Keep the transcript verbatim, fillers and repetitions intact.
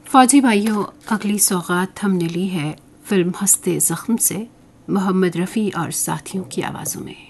फौजी भाइयों, अगली सौगात हमने ली है फिल्म हंसते ज़ख्म से, मोहम्मद रफ़ी और साथियों की आवाज़ों में।